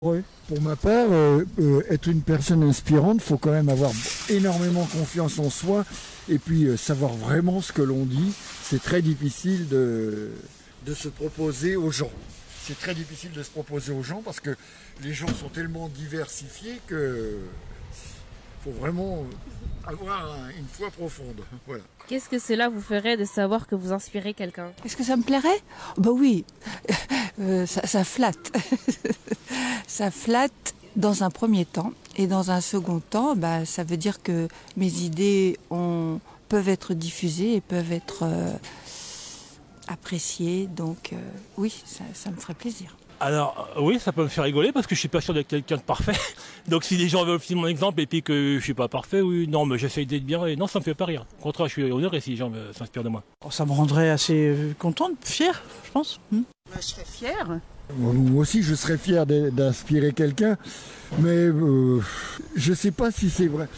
Oui. Pour ma part, être une personne inspirante, il faut quand même avoir énormément confiance en soi et puis savoir vraiment ce que l'on dit. C'est très difficile de se proposer aux gens. C'est très difficile de se proposer aux gens parce que les gens sont tellement diversifiés que faut vraiment avoir une foi profonde. Voilà. Qu'est-ce que cela vous ferait de savoir que vous inspirez quelqu'un ? Est-ce que ça me plairait ? Bah oui, ça flatte. Ça flatte dans un premier temps. Et dans un second temps, ça veut dire que mes idées peuvent être diffusées et peuvent être appréciées. Donc oui, ça me ferait plaisir. Alors oui, ça peut me faire rigoler parce que je suis pas sûr d'être quelqu'un de parfait. Donc si les gens veulent aussi mon exemple et puis que je suis pas parfait, oui, non, mais j'essaye d'être bien et non, ça me fait pas rire. Au contraire, je suis honoré si les gens s'inspirent de moi. Ça me rendrait assez contente, fière, je pense. Je serais fière. Moi aussi, je serais fier d'inspirer quelqu'un, mais je sais pas si c'est vrai.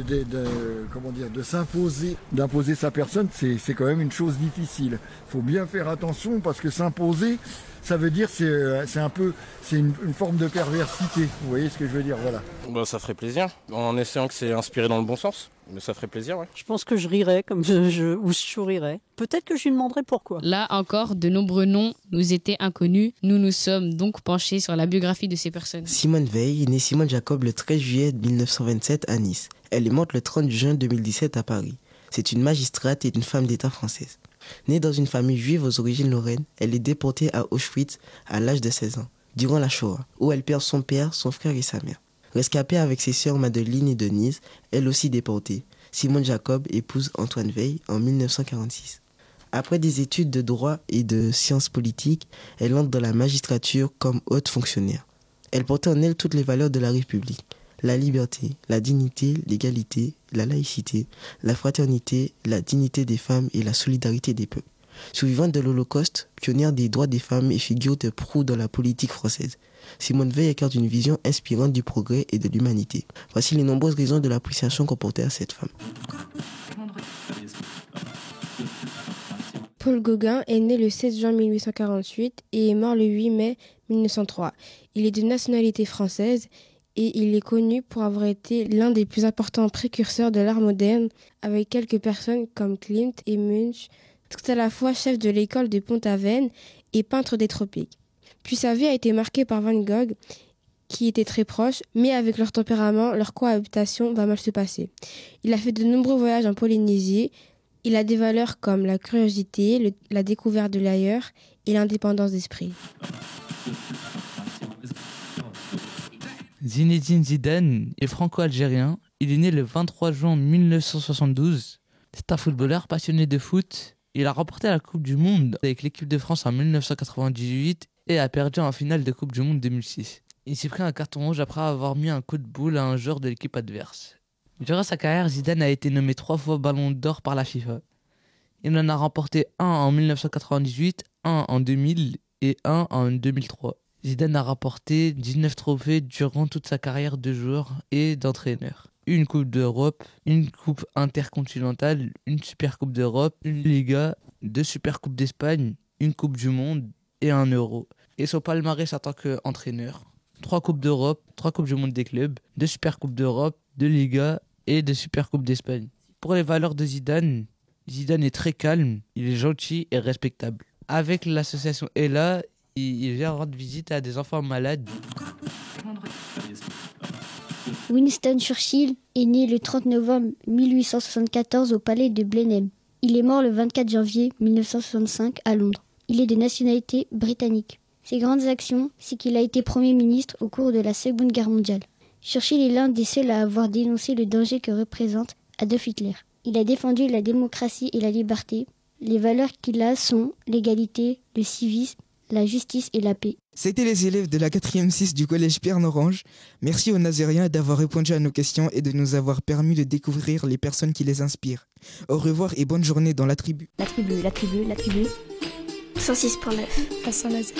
D'imposer sa personne, c'est quand même une chose difficile. Il faut bien faire attention parce que s'imposer, ça veut dire c'est une forme de perversité. Vous voyez ce que je veux dire, voilà. Ça ferait plaisir, en essayant que c'est inspiré dans le bon sens. Mais ça ferait plaisir, ouais. Je pense que je rirais, ou je sourirais. Peut-être que je lui demanderais pourquoi. Là encore, de nombreux noms nous étaient inconnus. Nous nous sommes donc penchés sur la biographie de ces personnes. Simone Veil est née Simone Jacob le 13 juillet 1927 à Nice. Elle est morte le 30 juin 2017 à Paris. C'est une magistrate et une femme d'État française. Née dans une famille juive aux origines lorraines, elle est déportée à Auschwitz à l'âge de 16 ans, durant la Shoah, où elle perd son père, son frère et sa mère. Rescapée avec ses sœurs Madeleine et Denise, elle aussi déportée, Simone Jacob épouse Antoine Veil en 1946. Après des études de droit et de sciences politiques, elle entre dans la magistrature comme haute fonctionnaire. Elle portait en elle toutes les valeurs de la République. La liberté, la dignité, l'égalité, la laïcité, la fraternité, la dignité des femmes et la solidarité des peuples. Survivante de l'Holocauste, pionnière des droits des femmes et figure de proue dans la politique française, Simone Veil incarne une vision inspirante du progrès et de l'humanité. Voici les nombreuses raisons de l'appréciation qu'on portait à cette femme. Paul Gauguin est né le 16 juin 1848 et est mort le 8 mai 1903. Il est de nationalité française et il est connu pour avoir été l'un des plus importants précurseurs de l'art moderne, avec quelques personnes comme Klimt et Munch, tout à la fois chef de l'école de Pont-Aven et peintre des tropiques. Puis sa vie a été marquée par Van Gogh, qui étaient très proches, mais avec leur tempérament, leur cohabitation va mal se passer. Il a fait de nombreux voyages en Polynésie. Il a des valeurs comme la curiosité, la découverte de l'ailleurs et l'indépendance d'esprit. Zinedine Zidane est franco-algérien. Il est né le 23 juin 1972. C'est un footballeur passionné de foot. Il a remporté la Coupe du Monde avec l'équipe de France en 1998 et a perdu en finale de Coupe du Monde 2006. Il s'est pris un carton rouge après avoir mis un coup de boule à un joueur de l'équipe adverse. Durant sa carrière, Zidane a été nommé 3 fois Ballon d'Or par la FIFA. Il en a remporté un en 1998, un en 2000 et un en 2003. Zidane a remporté 19 trophées durant toute sa carrière de joueur et d'entraîneur. Une Coupe d'Europe, une Coupe intercontinentale, une Super Coupe d'Europe, une Liga, 2 Super Coupes d'Espagne, une Coupe du Monde et un Euro. Et son palmarès en tant qu'entraîneur, 3 Coupes d'Europe, 3 Coupes du Monde des clubs, 2 Super Coupes d'Europe, 2 Ligas et 2 Super Coupes d'Espagne. Pour les valeurs de Zidane, Zidane est très calme, il est gentil et respectable. Avec l'association Ella, il vient rendre visite à des enfants malades. Winston Churchill est né le 30 novembre 1874 au palais de Blenheim. Il est mort le 24 janvier 1965 à Londres. Il est de nationalité britannique. Ses grandes actions, c'est qu'il a été Premier ministre au cours de la Seconde Guerre mondiale. Churchill est l'un des seuls à avoir dénoncé le danger que représente Adolf Hitler. Il a défendu la démocratie et la liberté. Les valeurs qu'il a sont l'égalité, le civisme, la justice et la paix. C'était les élèves de la 4e 6 du collège Pierre-Norange. Merci aux Nazériens d'avoir répondu à nos questions et de nous avoir permis de découvrir les personnes qui les inspirent. Au revoir et bonne journée dans la tribu. La tribu. 106.9 à Saint-Nazaire.